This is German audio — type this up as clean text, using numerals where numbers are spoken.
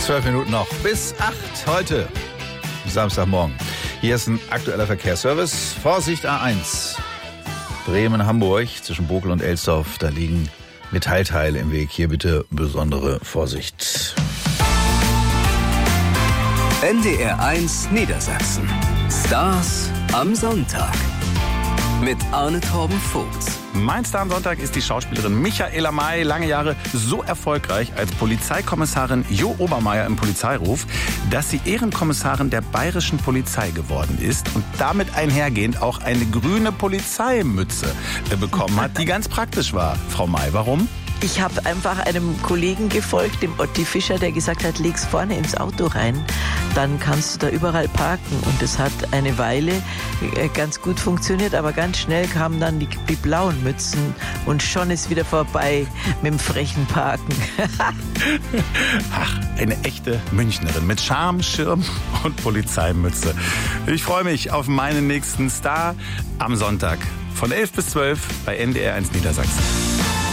12 Minuten noch bis 8 heute, Samstagmorgen. Hier ist ein aktueller Verkehrsservice. Vorsicht A1, Bremen-Hamburg zwischen Bokel und Elsdorf. Da liegen Metallteile im Weg. Hier bitte besondere Vorsicht. NDR 1 Niedersachsen. Stars am Sonntag. Mit Arne Torben Vogt. Mein Star am Sonntag ist die Schauspielerin Michaela May, lange Jahre so erfolgreich als Polizeikommissarin Jo Obermeier im Polizeiruf, dass sie Ehrenkommissarin der Bayerischen Polizei geworden ist und damit einhergehend auch eine grüne Polizeimütze bekommen hat, die ganz praktisch war. Frau May, warum? Ich habe einfach einem Kollegen gefolgt, dem Otti Fischer, der gesagt hat, leg's vorne ins Auto rein, dann kannst du da überall parken. Und das hat eine Weile ganz gut funktioniert, aber ganz schnell kamen dann die blauen Mützen und schon ist wieder vorbei mit dem frechen Parken. Ach, eine echte Münchnerin mit Charme, Schirm und Polizeimütze. Ich freue mich auf meinen nächsten Star am Sonntag von 11 bis 12 bei NDR 1 Niedersachsen.